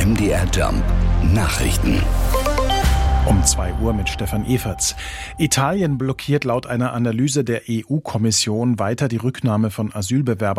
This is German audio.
MDR Jump Nachrichten. Um 2 Uhr mit Stefan Everts. Italien blockiert laut einer Analyse der EU-Kommission weiter die Rücknahme von Asylbewerbern